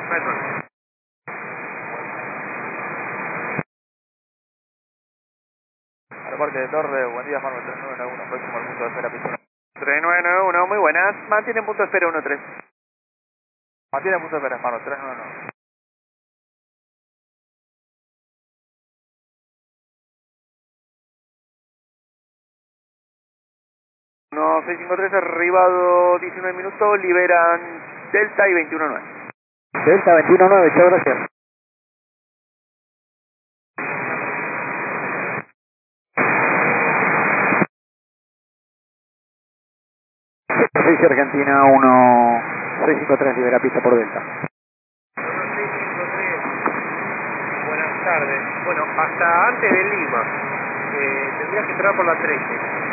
No hay problema. Aeroparque de Torre, buen día, Juan 3991, próximo al punto de espera, pista 3991, muy buenas, mantiene punto de espera 13. Mantiene punto de espera, Juan 399. No, 653 arribado 19 minutos, liberan Delta y 219. Delta 219, chao, gracias. Servicio Argentina 1653, libera pista por Delta. 1653. Buenas tardes. Bueno, hasta antes de Lima. Tendrías que entrar por la 13.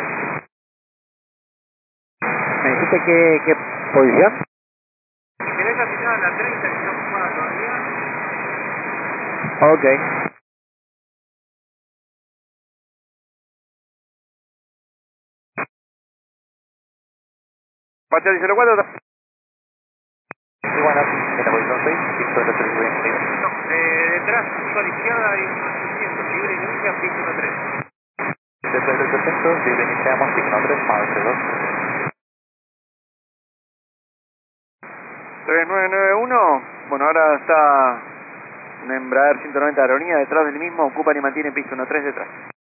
¿Me dijiste qué posición? Si querés asignar a la 30, si no ocupada todavía. Ok. Pachadi 04. Sí, bueno, en la posición 6, pista de 320. No, detrás, junto a la izquierda hay un 800. Libre inicia, pista 13. Después del 800, libre iniciamos, signo 3, más 32. 3991, bueno, ahora está un Embraer 190 de aerolínea detrás del mismo, ocupan y mantienen pista 13 detrás.